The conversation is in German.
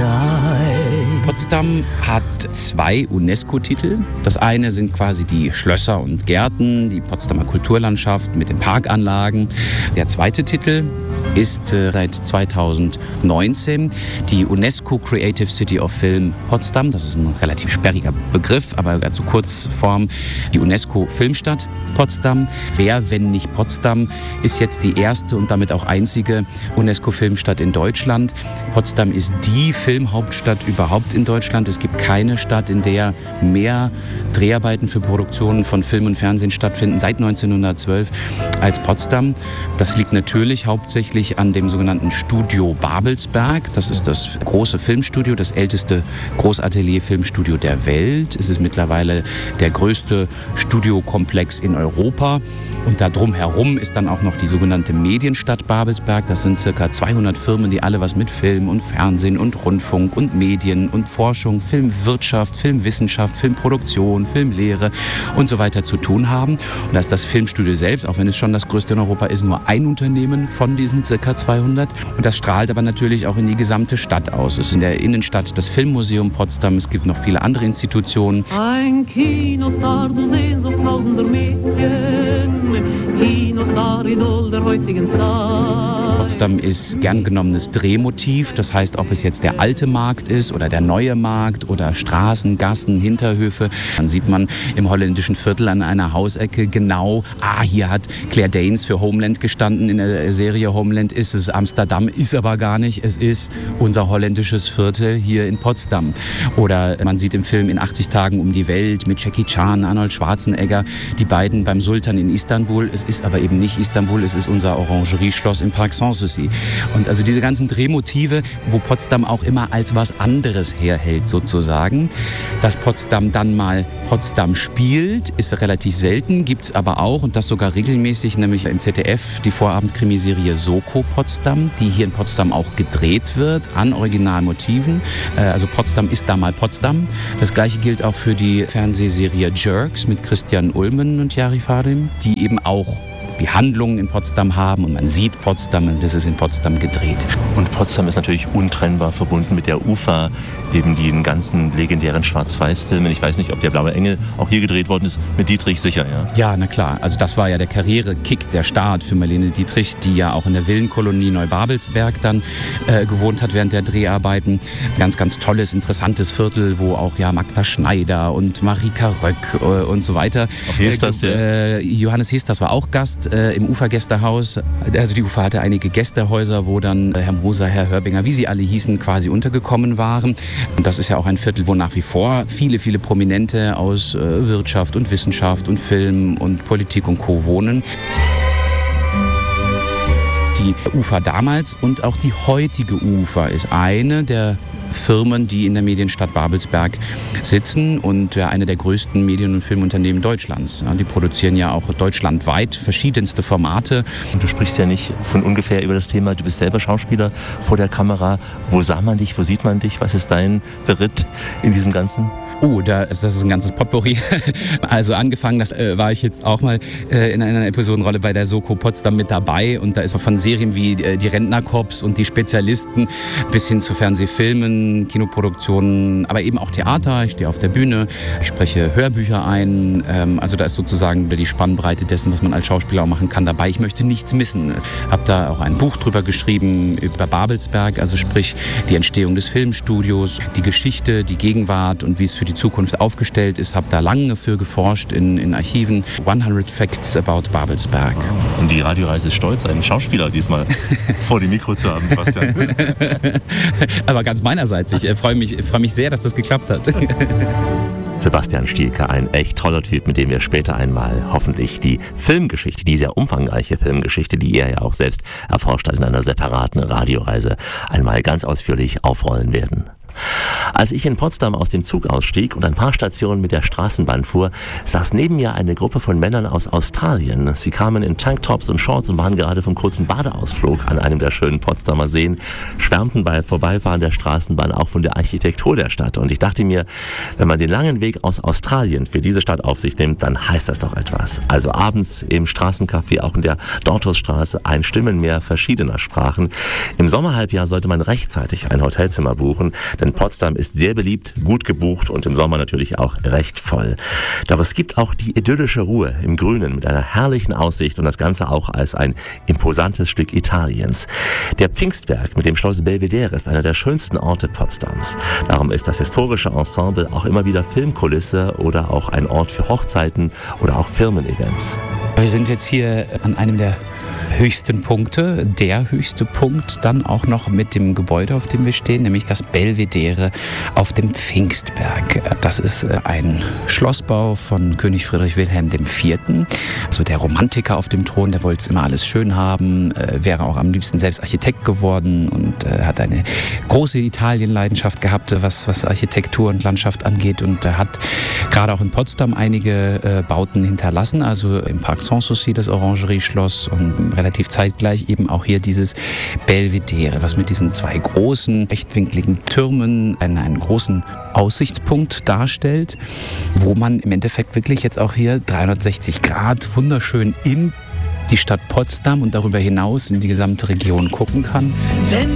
Potsdam hat 2 UNESCO-Titel. Das eine sind quasi die Schlösser und Gärten, die Potsdamer Kulturlandschaft mit den Parkanlagen. Der zweite Titel ist seit 2019 die UNESCO Creative City of Film Potsdam. Das ist ein relativ sperriger Begriff, aber zur Kurzform die UNESCO Filmstadt Potsdam. Wer, wenn nicht Potsdam, ist jetzt die erste und damit auch einzige UNESCO-Filmstadt in Deutschland. Potsdam ist die Filmhauptstadt überhaupt in Deutschland. Es gibt keine Stadt, in der mehr Dreharbeiten für Produktionen von Film und Fernsehen stattfinden seit 1912 als Potsdam. Das liegt natürlich hauptsächlich an dem sogenannten Studio Babelsberg. Das ist das große Filmstudio, das älteste Großatelier-Filmstudio der Welt. Es ist mittlerweile der größte Studiokomplex in Europa. Und da drumherum ist dann auch noch die sogenannte Medienstadt Babelsberg. Das sind ca. 200 Firmen, die alle was mit Film und Fernsehen und Rundfunk und Medien und Forschung, Filmwirtschaft, Filmwissenschaft, Filmproduktion, Filmlehre und so weiter zu tun haben. Und da ist das Filmstudio selbst, auch wenn es schon das größte in Europa ist, nur ein Unternehmen von diesen ca. 200. Und das strahlt aber natürlich auch in die gesamte Stadt aus. Es ist in der Innenstadt das Filmmuseum Potsdam. Es gibt noch viele andere Institutionen. Ein Kinostar, du Sehnsucht tausender Mädchen, Kinostar, Idol der heutigen Zeit. Potsdam ist gern genommenes Drehmotiv. Das heißt, ob es jetzt der alte Markt ist oder der neue Markt oder Straßen, Gassen, Hinterhöfe. Dann sieht man im holländischen Viertel an einer Hausecke genau, hier hat Claire Danes für Homeland gestanden. In der Serie Homeland ist es Amsterdam, ist aber gar nicht. Es ist unser holländisches Viertel hier in Potsdam. Oder man sieht im Film In 80 Tagen um die Welt mit Jackie Chan, Arnold Schwarzenegger, die beiden beim Sultan in Istanbul. Es ist aber eben nicht Istanbul, es ist unser Orangerieschloss im Park Sanssouci. Und also diese ganzen Drehmotive, wo Potsdam auch immer als was anderes herhält sozusagen. Dass Potsdam dann mal Potsdam spielt, ist relativ selten, gibt es aber auch und das sogar regelmäßig, nämlich im ZDF die Vorabendkrimiserie Soko Potsdam, die hier in Potsdam auch gedreht wird an Originalmotiven. Also Potsdam ist da mal Potsdam. Das gleiche gilt auch für die Fernsehserie Jerks mit Christian Ulmen und Jari Fadim, die eben auch die Handlungen in Potsdam haben und man sieht Potsdam und das ist in Potsdam gedreht. Und Potsdam ist natürlich untrennbar verbunden mit der UFA, eben den ganzen legendären Schwarz-Weiß-Filmen. Ich weiß nicht, ob der Blaue Engel auch hier gedreht worden ist, mit Dietrich sicher, ja? Ja, na klar. Also das war ja der Karrierekick, der Start für Marlene Dietrich, die ja auch in der Villenkolonie Neubabelsberg dann gewohnt hat während der Dreharbeiten. Ganz, ganz tolles, interessantes Viertel, wo auch ja Magda Schneider und Marika Röck und so weiter. Auch Hesters, Johannes Hesters war auch Gast im Ufergästehaus. Also die Ufer hatte einige Gästehäuser, wo dann Herr Moser, Herr Hörbinger, wie sie alle hießen, quasi untergekommen waren. Und das ist ja auch ein Viertel, wo nach wie vor viele, viele Prominente aus Wirtschaft und Wissenschaft und Film und Politik und Co. wohnen. Die UFA damals und auch die heutige UFA ist eine der Firmen, die in der Medienstadt Babelsberg sitzen und ja, eine der größten Medien- und Filmunternehmen Deutschlands. Ja, die produzieren ja auch deutschlandweit verschiedenste Formate. Und du sprichst ja nicht von ungefähr über das Thema, du bist selber Schauspieler vor der Kamera. Wo sah man dich, wo sieht man dich? Was ist dein Beritt in diesem Ganzen? Das ist ein ganzes Potpourri. Also angefangen, das war ich jetzt auch mal in einer Episodenrolle bei der Soko Potsdam mit dabei. Und da ist auch von Serien wie die Rentnerkorps und die Spezialisten bis hin zu Fernsehfilmen, Kinoproduktionen, aber eben auch Theater. Ich stehe auf der Bühne, ich spreche Hörbücher ein. Also da ist sozusagen die Spannbreite dessen, was man als Schauspieler auch machen kann, dabei. Ich möchte nichts missen. Ich habe da auch ein Buch drüber geschrieben, über Babelsberg, also sprich die Entstehung des Filmstudios, die Geschichte, die Gegenwart und wie es für die Zukunft aufgestellt ist. Habe da lange für geforscht in Archiven. 100 Facts about Babelsberg. Und die Radioreise ist stolz, einen Schauspieler diesmal vor dem Mikro zu haben, Sebastian. Aber ganz meinerseits. Ich freue mich sehr, dass das geklappt hat. Sebastian Stielke, ein echt toller Typ, mit dem wir später einmal hoffentlich die Filmgeschichte, die sehr umfangreiche Filmgeschichte, die er ja auch selbst erforscht hat in einer separaten Radioreise, einmal ganz ausführlich aufrollen werden. Als ich in Potsdam aus dem Zug ausstieg und ein paar Stationen mit der Straßenbahn fuhr, saß neben mir eine Gruppe von Männern aus Australien. Sie kamen in Tanktops und Shorts und waren gerade vom kurzen Badeausflug an einem der schönen Potsdamer Seen, schwärmten bei Vorbeifahren der Straßenbahn auch von der Architektur der Stadt. Und ich dachte mir, wenn man den langen Weg aus Australien für diese Stadt auf sich nimmt, dann heißt das doch etwas. Also abends im Straßencafé, auch in der Dortusstraße, ein Stimmenmeer verschiedener Sprachen. Im Sommerhalbjahr sollte man rechtzeitig ein Hotelzimmer buchen, denn Potsdam ist sehr beliebt, gut gebucht und im Sommer natürlich auch recht voll. Doch es gibt auch die idyllische Ruhe im Grünen mit einer herrlichen Aussicht und das Ganze auch als ein imposantes Stück Italiens. Der Pfingstberg mit dem Schloss Belvedere ist einer der schönsten Orte Potsdams. Darum ist das historische Ensemble auch immer wieder Filmkulisse oder auch ein Ort für Hochzeiten oder auch Firmen-Events. Wir sind jetzt hier an einem der höchsten Punkte, der höchste Punkt dann auch noch mit dem Gebäude, auf dem wir stehen, nämlich das Belvedere auf dem Pfingstberg. Das ist ein Schlossbau von König Friedrich Wilhelm IV., also der Romantiker auf dem Thron, der wollte immer alles schön haben, wäre auch am liebsten selbst Architekt geworden und hat eine große Italienleidenschaft gehabt, was Architektur und Landschaft angeht, und hat gerade auch in Potsdam einige Bauten hinterlassen, also im Park Sanssouci das Orangerie-Schloss und relativ zeitgleich eben auch hier dieses Belvedere, was mit diesen zwei großen, rechtwinkligen Türmen einen großen Aussichtspunkt darstellt, wo man im Endeffekt wirklich jetzt auch hier 360 Grad wunderschön in die Stadt Potsdam und darüber hinaus in die gesamte Region gucken kann.